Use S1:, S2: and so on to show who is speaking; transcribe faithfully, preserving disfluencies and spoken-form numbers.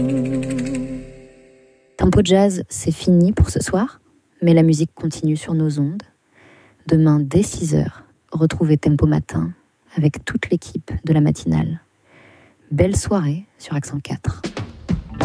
S1: Tempo Jazz, c'est fini pour ce soir, mais la musique continue sur nos ondes. Demain, dès six heures, retrouvez Tempo Matin avec toute l'équipe de la matinale. Belle soirée sur Accent quatre.